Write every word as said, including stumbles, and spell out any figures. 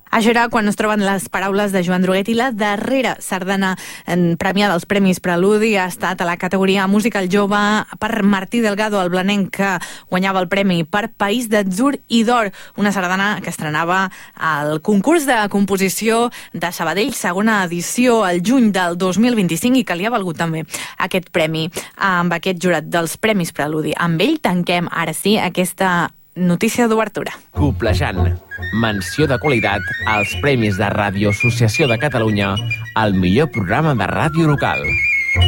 Això era quan es troben les paraules de Joan Druguet i la darrera sardana premiada als Premis Preludi ha estat a la categoria Música al Jove per Martí Delgado, el blanenc que guanyava el premi per País d'Atzur i d'Or, una sardana que estrenava al concurs de composició de Sabadell, segona edició, al juny del dos mil vint-i-cinc, i que li ha valgut també aquest premi amb aquest jurat dels Premis Preludi. Amb ell tanquem, ara sí, aquesta notícia d'obertura. Coplejant. Menció de qualitat als Premis de Ràdio Associació de Catalunya al millor programa de ràdio local.